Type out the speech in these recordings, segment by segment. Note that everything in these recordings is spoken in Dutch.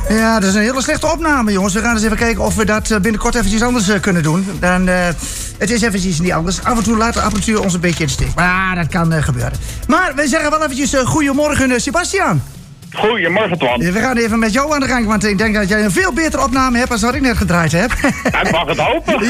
Ja, dat is een hele slechte opname, jongens. We gaan eens even kijken of we dat binnenkort eventjes anders kunnen doen. Dan, het is eventjes niet anders. Af en toe laat de apparatuur ons een beetje in de steek. Maar dat kan gebeuren. Maar wij zeggen wel eventjes goedemorgen, Sebastian. Goedemorgen, Twan. We gaan even met jou aan de gang, want ik denk dat jij een veel betere opname hebt dan wat ik net gedraaid heb. Ik mag het hopen.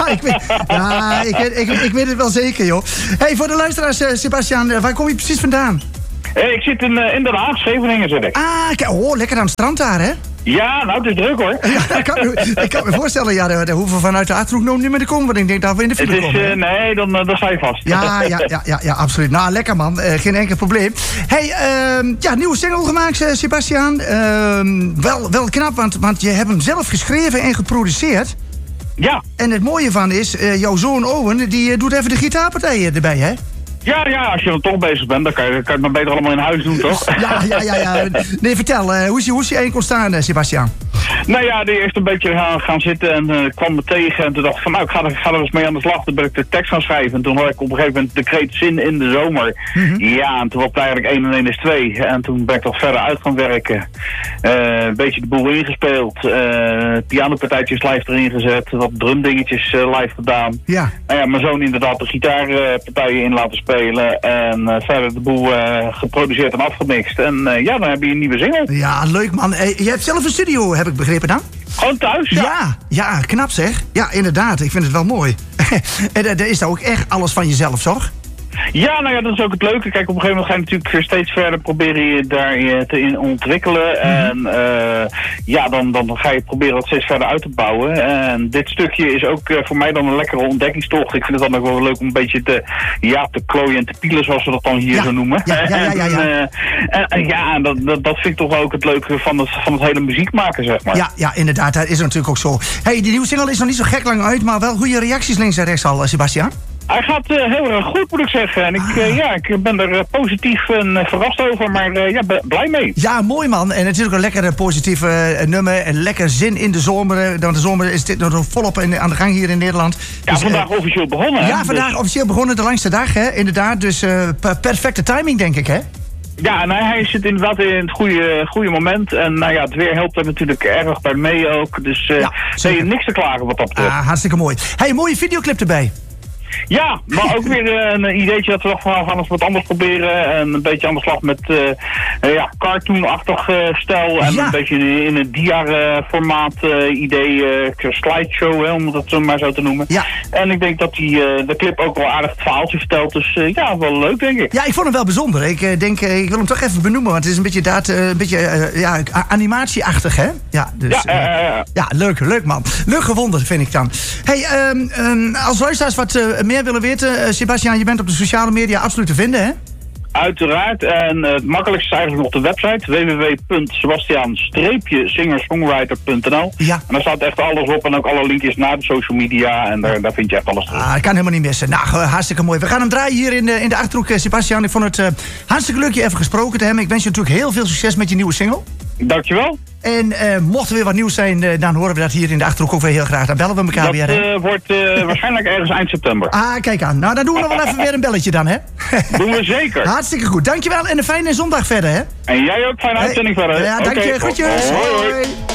Ik weet het wel zeker, joh. Hey, voor de luisteraars, Sebastian, waar kom je precies vandaan? Ik zit in Den Haag, Scheveningen zit ik. Lekker aan het strand daar, hè? Ja, nou, het is druk, hoor. Ja, ik kan me voorstellen, daar hoeven we vanuit de Achterhoek nog niet meer te komen, want ik denk dat we in de file komen. Nee, dan sta je vast. Ja, absoluut. Nou, lekker, man. Geen enkel probleem. Hey, nieuwe single gemaakt, Sebastian. Wel knap, want je hebt hem zelf geschreven en geproduceerd. Ja. En het mooie van is, jouw zoon Owen, die doet even de gitaarpartijen erbij, hè? Ja, als je dan toch bezig bent, dan kan je het maar beter allemaal in huis doen, toch? Ja. Nee, vertel, hoe is je eigenlijk ontstaan, Sebastian? Nou ja, die eerst een beetje gaan zitten en kwam me tegen. En toen dacht ik van, nou, ik ga er eens mee aan de slag. Toen ben ik de tekst gaan schrijven. En toen had ik op een gegeven moment de kreet zin in de zomer. Mm-hmm. Ja, en toen was het eigenlijk 1 en 1 is 2. En toen ben ik toch verder uit gaan werken. Een beetje de boel ingespeeld. Pianopartijtjes live erin gezet. Wat drumdingetjes live gedaan. Ja. Nou ja, mijn zoon inderdaad de gitaarpartijen in laten spelen. En verder de boel geproduceerd en afgemixt. En dan heb je een nieuwe single. Ja, leuk, man. Je hebt zelf een studio, heb ik begrepen dan? Gewoon thuis, ja. Ja, knap zeg. Ja, inderdaad. Ik vind het wel mooi. En er is daar ook echt alles van jezelf, toch? Ja, nou ja, dat is ook het leuke. Kijk, op een gegeven moment ga je natuurlijk steeds verder proberen je daar te ontwikkelen. Mm-hmm. En dan ga je proberen dat steeds verder uit te bouwen. En dit stukje is ook voor mij dan een lekkere ontdekkingstocht. Ik vind het dan ook wel leuk om een beetje te klooien en te pielen, zoals we dat dan hier zo noemen. Ja, dat vind ik toch wel ook het leuke van het hele muziek maken, zeg maar. Ja, inderdaad. Dat is natuurlijk ook zo. Hey, die nieuwe single is nog niet zo gek lang uit, maar wel goede reacties links en rechts al, Sebastian. Hij gaat heel erg goed, moet ik zeggen. En ik ben er positief en verrast over, maar blij mee. Ja, mooi, man. En het is ook een lekkere positieve nummer. En lekker zin in de zomer. Dan de zomer is dit nog volop aan de gang hier in Nederland. Ja, dus, vandaag officieel begonnen, hè? Ja, vandaag officieel begonnen, de langste dag, hè? Inderdaad, dus perfecte timing, denk ik, hè? Ja, en hij zit inderdaad in het goede moment. En nou ja, het weer helpt er natuurlijk erg bij mee ook. Dus niks te klagen wat dat betreft. Hartstikke mooi. Hey, mooie videoclip erbij. Ja, maar ook weer een ideetje dat we toch gaan eens wat anders proberen. En een beetje aan de slag met cartoon-achtig stijl. En een beetje in het dia-formaat idee, slideshow, om het zo maar zo te noemen. Ja. En ik denk dat de clip ook wel aardig het verhaaltje vertelt. Dus wel leuk, denk ik. Ja, ik vond hem wel bijzonder. Ik wil hem toch even benoemen, want het is een beetje animatieachtig, hè? Ja, dus, leuk man. Leuk gevonden, vind ik dan. Hey, als luisteraars wat meer willen weten, Sebastian, je bent op de sociale media absoluut te vinden, hè? Uiteraard. En het makkelijkste is eigenlijk op de website www.sebastian-singer-songwriter.nl. Ja. En daar staat echt alles op en ook alle linkjes naar de social media. En daar vind je echt alles terug. Dat kan helemaal niet missen. Nou, hartstikke mooi. We gaan hem draaien hier in de Achterhoek, Sebastian. Ik vond het hartstikke leuk je even gesproken te hebben. Ik wens je natuurlijk heel veel succes met je nieuwe single. Dankjewel. En mocht er weer wat nieuws zijn, dan horen we dat hier in de Achterhoek ook weer heel graag. Dan bellen we elkaar weer. Dat wordt waarschijnlijk ergens eind september. Kijk aan. Nou, dan doen we nog wel even weer een belletje dan, hè? Doen we zeker. Hartstikke goed. Dankjewel en een fijne zondag verder, hè? En jij ook. Fijne uitzending verder. Ja, dank je. Groetjes. Hoi.